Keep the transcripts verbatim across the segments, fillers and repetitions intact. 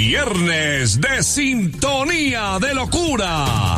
Viernes de Sintonía de Locura.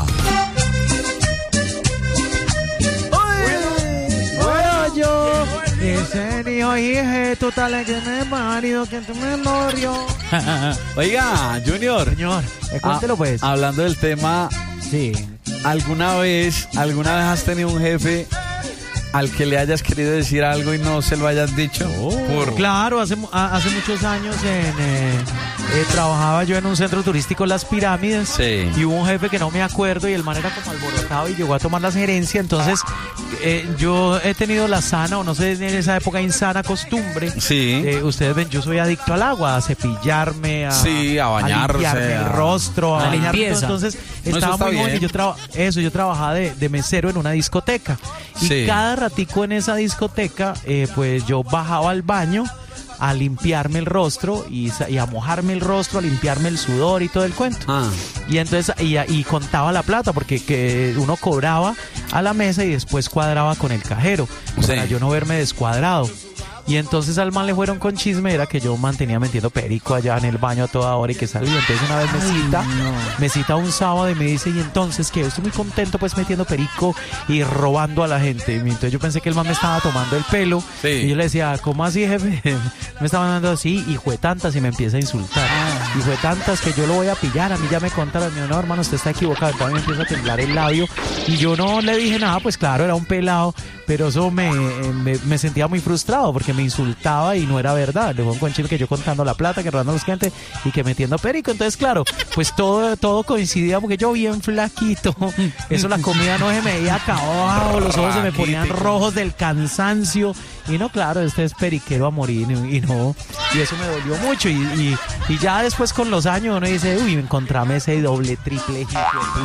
Bueno, yo, ese niño y tu tal que me marido que tu me murió. Oiga, Junior. Señor, cuéntelo pues. A, hablando del tema, sí. ¿Alguna vez, alguna vez has tenido un jefe al que le hayas querido decir algo y no se lo hayas dicho? Oh. Por... Claro, hace, hace muchos años en, eh, eh, trabajaba yo en un centro turístico Las Pirámides, sí. Y hubo un jefe que no me acuerdo y el man era como alborotado y llegó a tomar la gerencia. Entonces eh, yo he tenido la sana, o no sé, en esa época insana costumbre. Sí. Eh, ustedes ven, yo soy adicto al agua, a cepillarme, a, sí, a bañarse, a limpiarme el rostro, a, a bañarme. Entonces no, estaba muy bien. bueno y yo traba, eso, yo trabajaba de, de mesero en una discoteca. Y sí. cada ratico en esa discoteca, eh, pues yo bajaba al baño a limpiarme el rostro y, y a mojarme el rostro, a limpiarme el sudor y todo el cuento. Ah. Y entonces y, y contaba la plata porque que uno cobraba a la mesa y después cuadraba con el cajero, sí. Para yo no verme descuadrado. Y entonces al man le fueron con chisme, era que yo mantenía metiendo perico allá en el baño a toda hora y que salía. Entonces una vez me cita, Ay, no. me cita un sábado y me dice, y entonces que yo estoy muy contento pues metiendo perico y robando a la gente. Y entonces yo pensé que el man me estaba tomando el pelo, sí. Y yo le decía, ¿cómo así, jefe? Me estaba dando así, y fue tantas, y me empieza a insultar. Ah. Y fue tantas que yo lo voy a pillar, a mí ya me contaron, me dijo, no hermano, usted está equivocado. Entonces me empieza a temblar el labio y yo no le dije nada, pues claro, era un pelado, pero eso me, me, me sentía muy frustrado porque me insultaba y no era verdad. Le fue un conchito que yo contando la plata, que robando a los clientes y que metiendo perico. Entonces, claro, pues todo, todo coincidía porque yo bien flaquito. Eso, la comida no se me veía acá abajo, los ojos se me ponían rojos del cansancio. Y no, claro, este es periquero a morir y no. Y eso me dolió mucho. Y, y, y ya después con los años uno dice, uy, encontrame ese doble, triple hit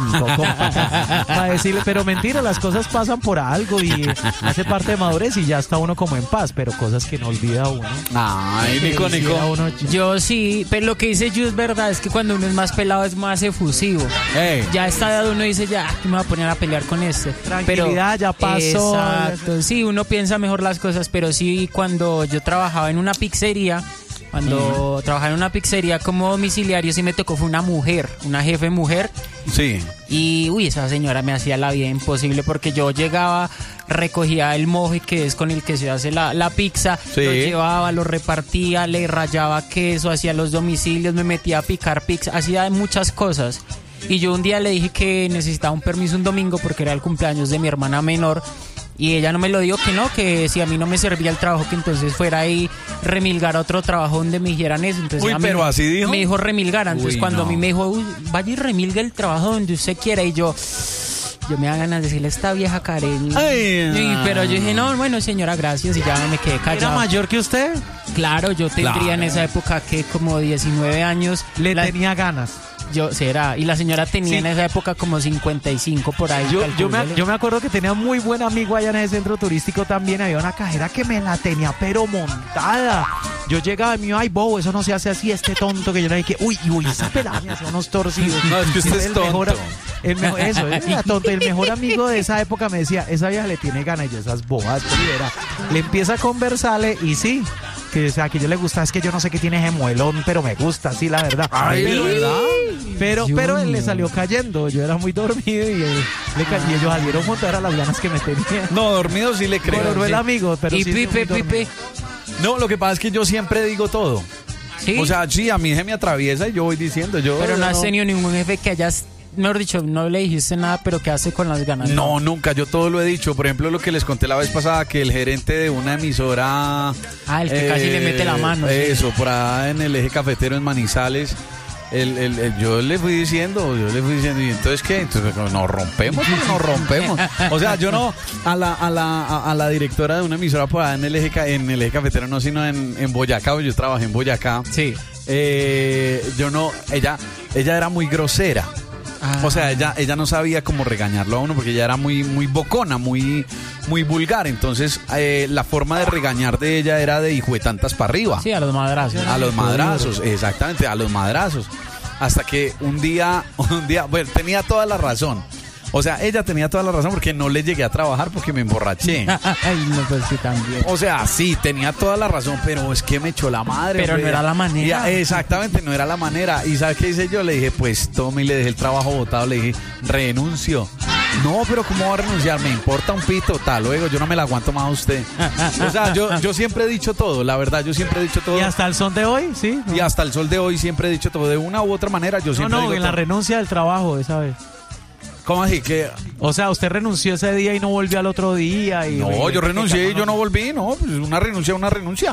para decirle, pero mentira, las cosas pasan por algo y hace parte de madurez y ya está uno como en paz, pero cosas que no olvida uno. Ay, Nico, Nico. Uno... Yo sí, pero lo que dice Ju es verdad, es que cuando uno es más pelado es más efusivo. Hey. Ya a esta edad uno dice, ya, me voy a poner a pelear con este. Tranquilidad, pero, ya pasó. Exacto, sí, uno piensa mejor las cosas, pero sí, cuando yo trabajaba en una pizzería, cuando mm. trabajaba en una pizzería como domiciliario, sí me tocó, fue una mujer, una jefe mujer. Sí. Y, uy, esa señora me hacía la vida imposible porque yo llegaba, recogía el moje, que es con el que se hace la, la pizza, sí. Lo llevaba, lo repartía, le rayaba queso, hacía los domicilios, me metía a picar pizza, hacía muchas cosas. Y yo un día le dije que necesitaba un permiso un domingo porque era el cumpleaños de mi hermana menor. Y ella no me lo dio, que no, que si a mí no me servía el trabajo, que entonces fuera ahí remilgar a otro trabajo donde me dijeran eso. Entonces, uy, a mí pero así dijo. Me dijo remilgar. Entonces uy, cuando no. a mí me dijo, uy, vaya y remilgue el trabajo donde usted quiera. Y yo, yo me da ganas de decirle a esta vieja Karen. Ay, y, pero yo dije, no, bueno, señora, gracias. Y ya me quedé callado. ¿Era mayor que usted? Claro, yo tendría claro. en esa época que como diecinueve años. Le la... tenía ganas. Yo, será, y la señora tenía sí. en esa época como cincuenta y cinco por ahí. Yo, yo, me, yo me acuerdo que tenía un muy buen amigo allá en ese centro turístico también. Había una cajera que me la tenía pero montada. Yo llegaba y me iba, ay, bobo, eso no se hace así, este tonto que yo le dije, uy, uy, esa pelada me hacía unos torcidos. No, es que usted es el tonto. Mejor, el mejor, eso, era tonto. El mejor amigo de esa época me decía, esa vieja le tiene ganas, y yo esas bobas, era. Le empieza a conversarle y sí. Que, o sea, que yo le gusta, es que yo no sé qué tiene ese muelón, pero me gusta, sí, la verdad. Ay, pero, ¿verdad? Pero, pero él le salió cayendo, yo era muy dormido y, él, le ca- y ellos salieron juntos a las ganas que me tenían. No, dormido sí le creo. Pero no sí. el amigo, pero y sí. pipe, pipe. No, lo que pasa es que yo siempre digo todo. ¿Sí? O sea, sí, a mí se me atraviesa y yo voy diciendo, yo... Pero no, no has tenido ningún jefe que hayas... Mejor dicho, no le dijiste nada, pero ¿qué hace con las ganas? No, nunca, yo todo lo he dicho. Por ejemplo, lo que les conté la vez pasada, que el gerente de una emisora... Ah, el que eh, casi le mete la mano. Eso, sí. por allá en el eje cafetero en Manizales. El, el, el, yo le fui diciendo, yo le fui diciendo, ¿y entonces qué? Entonces nos rompemos, nos rompemos. O sea, yo no, a la, a la, a la directora de una emisora por allá en el eje, en el eje cafetero, no, sino en, en Boyacá, yo trabajé en Boyacá. Sí. Eh, yo no, ella, ella era muy grosera. Ah. O sea, ella, ella no sabía cómo regañarlo a uno porque ella era muy, muy bocona, muy, muy vulgar. Entonces, eh, la forma de regañar de ella era de hijo de tantas para arriba. Sí, a los madrazos. A los madrazos, exactamente, a los madrazos. Hasta que un día, un día, bueno, tenía toda la razón. O sea, ella tenía toda la razón porque no le llegué a trabajar porque me emborraché. Ay, no, pues sí, también. O sea, sí, tenía toda la razón, pero es que me echó la madre. Pero hombre. no era la manera. Y, exactamente, no era la manera. ¿Y sabes qué hice yo? Le dije, pues tome y le dejé el trabajo botado. Le dije, renuncio. No, pero ¿cómo va a renunciar? Me importa un pito, tal. Luego yo no me la aguanto más a usted. O sea, yo, yo siempre he dicho todo, la verdad, yo siempre he dicho todo. ¿Y hasta el sol de hoy? Sí. Y hasta el sol de hoy siempre he dicho todo. De una u otra manera, yo siempre No, no, digo en la todo. renuncia del trabajo, esa vez. ¿Cómo así? Que O sea, usted renunció ese día y no volvió al otro día. Y, no, y- yo renuncié y no, yo no volví, no, pues una renuncia, una renuncia.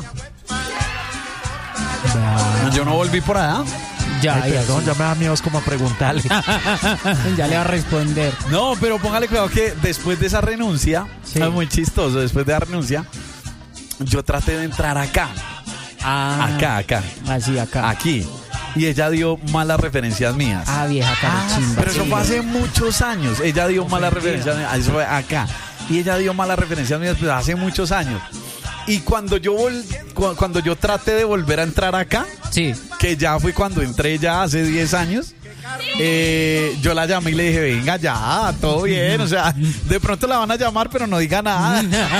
Yo no volví por allá. Ya, Ay, ya, perdón, ya me da miedo como a preguntarle. ya le va a responder. No, pero póngale cuidado que después de esa renuncia, Sí. es muy chistoso, después de la renuncia, yo traté de entrar acá, Ah, acá, acá, Así, acá. aquí, y ella dio malas referencias mías. Ah, vieja carochimba. Pero eso sí. fue hace muchos años. Ella dio malas referencias mías. Eso fue acá. Y ella dio malas referencias mías pues, hace muchos años. Y cuando yo vol- cu- cuando yo traté de volver a entrar acá, Sí. que ya fue cuando entré ya hace diez años, eh, yo la llamé y le dije, venga ya, todo bien. O sea, de pronto la van a llamar, pero no diga nada.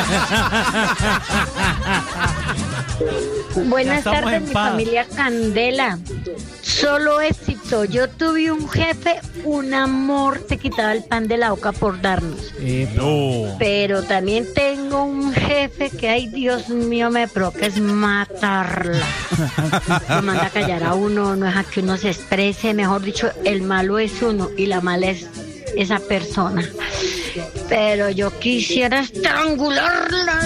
Buenas estamos tardes, en mi paz. familia Candela. Solo éxito. Yo tuve un jefe, un amor, te quitaba el pan de la boca por darnos. Eh, No. Pero también tengo un jefe que, ay Dios mío, me provoca es matarla. Lo manda a callar a uno, no es a que uno se exprese. Mejor dicho, el malo es uno y la mala es esa persona. Pero yo quisiera estrangularla.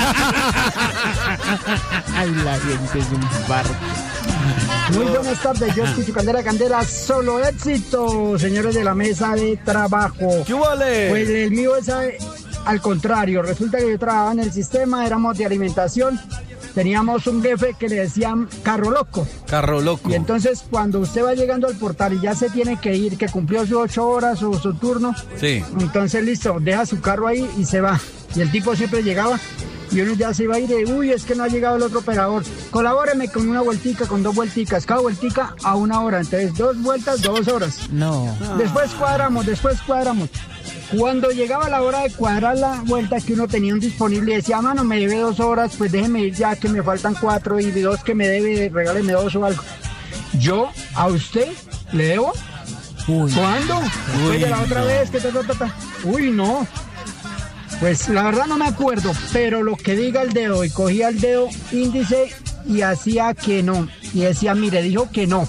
Ay, la gente es un bar. Muy buenas tardes, yo escucho Candela Candela, solo éxito, señores de la mesa de trabajo. ¿Qué vale? Pues el mío es eh, al contrario, resulta que yo trabajaba en el sistema, éramos de alimentación, teníamos un jefe que le decían carro loco. Carro loco. Y entonces cuando usted va llegando al portal y ya se tiene que ir, que cumplió sus ocho horas o su turno, Sí. entonces listo, deja su carro ahí y se va. Y el tipo siempre llegaba y uno ya se iba a ir, y, uy, es que no ha llegado el otro operador. Colabóreme con una vueltica, con dos vuelticas, cada vueltica a una hora. Entonces dos vueltas, dos horas. No. Después cuadramos, después cuadramos. Cuando llegaba la hora de cuadrar la vuelta que uno tenía un disponible y decía, mano, me debe dos horas, pues déjeme ir ya que me faltan cuatro y dos que me debe, regáleme dos o algo. Yo a usted le debo. Uy. ¿Cuándo? Después de la otra vez que ta, ta, ta, ta. Uy, no. Pues la verdad no me acuerdo, pero lo que diga el dedo, y cogía el dedo índice y hacía que no. Y decía, mire, dijo que no.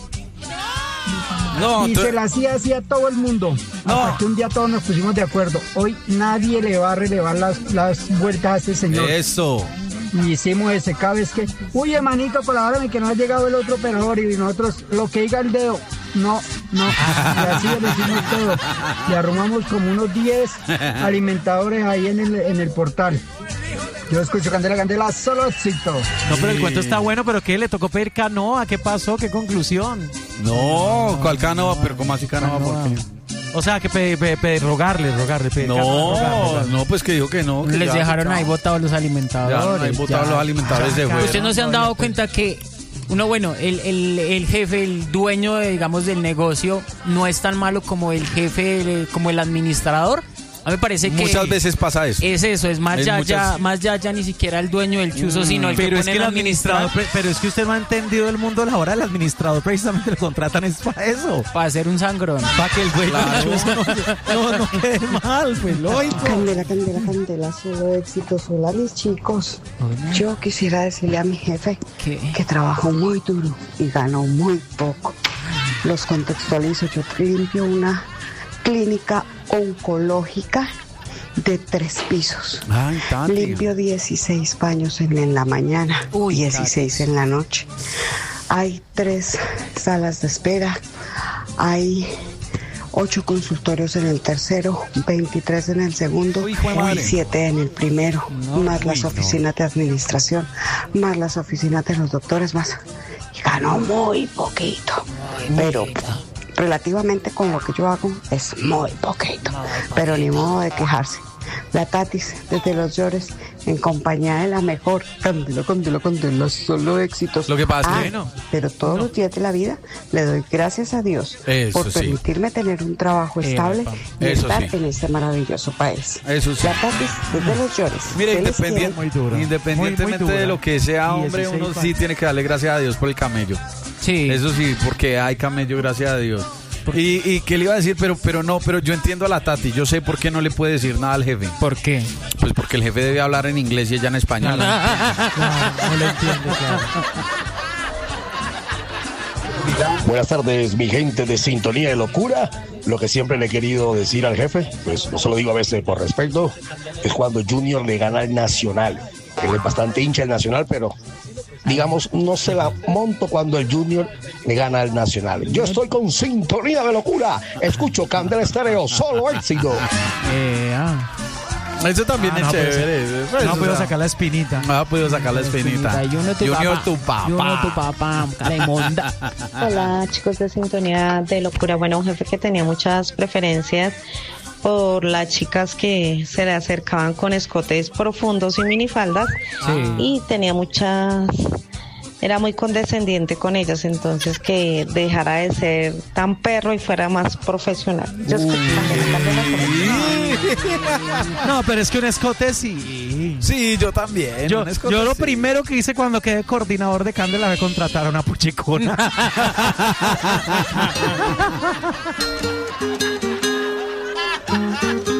No, Y tú- se la hacía así a todo el mundo. No. Hasta que un día todos nos pusimos de acuerdo. Hoy nadie le va a relevar las, las vueltas a este señor. Eso. Y hicimos ese, cada vez que, uy, hermanito, colabórame que no ha llegado el otro operador. Y nosotros, lo que diga el dedo, no, no. Y así lo hicimos todo. Y arrumamos como unos diez alimentadores ahí en el, en el portal. Yo escucho Candela Candela, solo éxito. No, pero el cuento está bueno, pero ¿qué? ¿Le tocó pedir canoa? ¿Qué pasó? ¿Qué conclusión? No, ¿cuál canoa? Pero ¿cómo así canoa? ¿Por qué? O sea, que pe- pe- pe- rogarle, rogarle, pedir canoa, No, rogar, rogar. no, pues que dijo que no. que Les ya, dejaron chao. ahí botados los Ya, alimentadores. ahí botados ya. los alimentadores de fuera. ¿Usted no se han dado cuenta que uno, bueno, el, el, el jefe, el dueño, de, digamos, del negocio, no es tan malo como el jefe, el- como el administrador? A mí me parece que Muchas veces pasa eso. es eso, es más Es ya, ya, muchas- más ya, ya ni siquiera el dueño del chuzo, sino el Pero que es pone que el el administrador, administrador pre- pero es que usted no ha entendido el mundo laboral. El administrador precisamente lo contratan es para eso. para hacer un sangrón. Para que el güey no, no, no quede mal, pues lógico. Candela, candela, candela, solo éxitos. Hola, mis chicos. Yo quisiera decirle a mi jefe ¿Qué? que trabajó muy duro y ganó muy poco. Los contextualizo. Yo limpio una clínica oncológica de tres pisos. Ay, Tati. Limpio dieciséis baños en, en la mañana, Uy, dieciséis en la noche. Hay tres salas de espera. Hay ocho consultorios en el tercero, veintitrés en el segundo Uy, hijo de y madre. siete en el primero, más uy, las no. oficinas de administración, más las oficinas de los doctores, más. Y ganó muy poquito, pero relativamente con lo que yo hago es muy poquito, pero ni modo de quejarse. La Tatis, desde los llores, en compañía de la mejor. Candela, Candela, Candela, solo éxitos. Lo que pasa ah, es que no. Pero todos no. los días de la vida le doy gracias a Dios Eso por sí. permitirme tener un trabajo estable y Eso estar sí. en este maravilloso país. Eso sí. La Tatis, desde los llores. Mire, ¿Qué les independien- Muy dura. independientemente Muy, muy dura. de lo que sea, hombre, dieciséis uno sí años. tiene que darle gracias a Dios por el camello. Sí. Eso sí, porque hay camello, gracias a Dios. Y, y qué le iba a decir, pero, pero no, pero yo entiendo a la Tati, yo sé por qué no le puede decir nada al jefe. ¿Por qué? Pues porque el jefe debe hablar en inglés y ella en español. Claro, no lo entiendo, claro. Buenas tardes, mi gente de Sintonía de Locura. Lo que siempre le he querido decir al jefe, pues no se lo digo a veces por respeto, es cuando Junior le gana al Nacional. Él es bastante hincha del Nacional, pero digamos, no se la monto cuando el Junior le gana al Nacional. Yo estoy con Sintonía de Locura. Escucho Candela Estéreo, solo éxito. Eh, ah. Eso también Ah, es no, chévere. Pues, No o puedo sea, sacar la espinita. No ha podido sacar la espinita. Junior tu Junior papá. tu papá. Junior tu papá, Calemonda. Hola chicos de Sintonía de Locura. Bueno, un jefe que tenía muchas preferencias por las chicas que se le acercaban con escotes profundos y minifaldas. Sí. Y tenía muchas... Era muy condescendiente con ellas, entonces que dejara de ser tan perro y fuera más profesional. Yo escucho No, pero es que un escote sí. Sí, yo también. Yo, un escote yo lo sí. primero que hice cuando quedé coordinador de Candela fue contratar a una puchicona.